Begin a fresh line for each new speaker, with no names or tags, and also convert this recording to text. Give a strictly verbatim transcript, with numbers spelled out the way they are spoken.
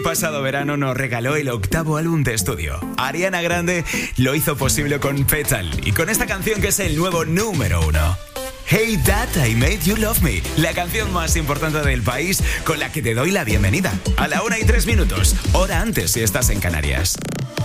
pasado verano nos regaló el octavo álbum de estudio. Ariana Grande lo hizo posible con Petal y con esta canción que es el nuevo número uno. Hey Dad, I Made You Love Me, la canción más importante del país con la que te doy la bienvenida. A la una y tres minutos, hora antes si estás en Canarias.